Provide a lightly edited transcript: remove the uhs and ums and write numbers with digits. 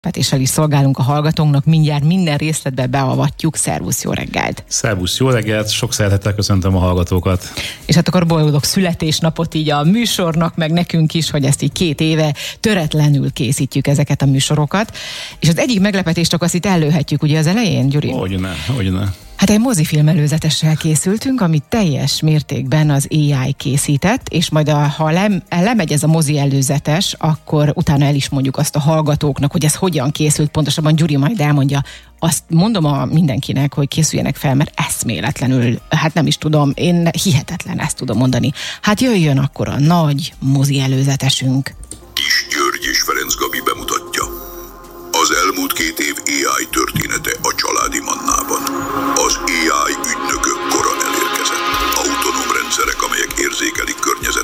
meglepetéssel is szolgálunk a hallgatónknak, mindjárt minden részletbe beavatjuk. Szervusz, jó reggelt! Szervusz, jó reggelt, sok szeretettel köszöntöm a hallgatókat. És hát akkor boldog születésnapot így a műsornak, meg nekünk is, hogy ezt így 2 éve töretlenül készítjük ezeket a műsorokat. És az egyik meglepetést csak azt itt ellőhetjük ugye az elején, Gyuri? Hogyne. Hát egy mozifilm előzetessel készültünk, amit teljes mértékben az AI készített, és majd ha lemegy ez a mozi előzetes, akkor utána el is mondjuk azt a hallgatóknak, hogy ez hogyan készült, pontosabban Gyuri majd elmondja. Azt mondom mindenkinek, hogy készüljenek fel, mert eszméletlenül, hát nem is tudom, én hihetetlen ezt tudom mondani. Hát jöjjön akkor a nagy mozi előzetesünk. Kis György és Ferenc Gabi bemutatja. Az elmúlt 2 év AI története a Családi Mannában. Az AI ügynökök kora elérkezett. Autonóm rendszerek, amelyek érzékelik környezetüket,